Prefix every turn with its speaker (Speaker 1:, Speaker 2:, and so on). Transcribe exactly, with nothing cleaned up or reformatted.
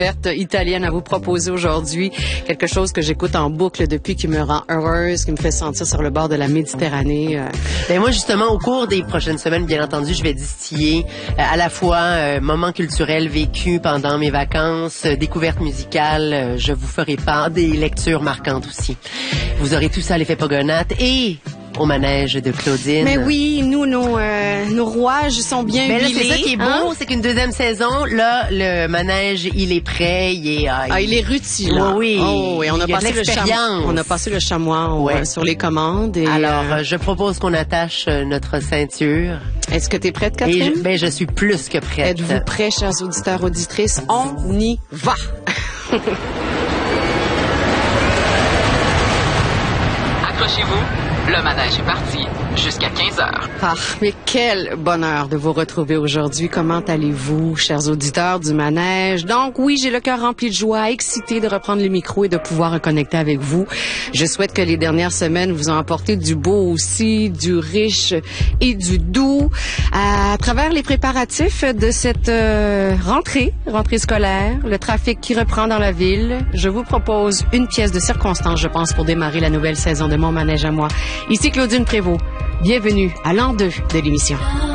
Speaker 1: Italienne à vous proposer aujourd'hui, quelque chose que j'écoute en boucle depuis, qui me rend heureuse, qui me fait sentir sur le bord de la Méditerranée. Euh.
Speaker 2: Ben moi justement, au cours des prochaines semaines, bien entendu, je vais distiller euh, à la fois euh, moments culturels vécus pendant mes vacances, euh, découvertes musicales, euh, je vous ferai part des lectures marquantes aussi. Vous aurez tout ça à l'effet Pogonate et au manège de Claudine.
Speaker 1: Mais oui, nous, nos, euh, nos rouages sont bien
Speaker 2: Mais là,
Speaker 1: huilés.
Speaker 2: c'est ça qui est beau,
Speaker 1: hein?
Speaker 2: c'est qu'une deuxième saison, là, le manège, il est prêt, il est... Euh,
Speaker 1: Ah, il est ruti, là.
Speaker 2: Oui, oui.
Speaker 1: Oh, oui. On a
Speaker 2: Il y a
Speaker 1: passé
Speaker 2: de
Speaker 1: le chamois.
Speaker 2: l'expérience.
Speaker 1: On a passé le chamois
Speaker 2: Ouais.
Speaker 1: euh, sur les commandes. Et,
Speaker 2: Alors,
Speaker 1: euh,
Speaker 2: je propose qu'on attache euh, notre ceinture.
Speaker 1: est-ce que tu es prête,
Speaker 2: Et
Speaker 1: Catherine?
Speaker 2: je, ben, je suis plus que prête.
Speaker 1: Êtes-vous prêts, chers auditeurs, auditrices? On y va!
Speaker 3: Accrochez-vous, le manège est parti jusqu'à quinze heures.
Speaker 1: Ah, mais quel bonheur de vous retrouver aujourd'hui. Comment allez-vous, chers auditeurs du manège? Donc oui, j'ai le cœur rempli de joie, excité de reprendre le micro et de pouvoir reconnecter avec vous. Je souhaite que les dernières semaines vous ont apporté du beau aussi, du riche et du doux à travers les préparatifs de cette euh, rentrée, rentrée scolaire, le trafic qui reprend dans la ville. Je vous propose une pièce de circonstance, je pense, pour démarrer la nouvelle saison de Mon manège à moi. Ici Claudine Prévost. Bienvenue à l'an deux de l'émission.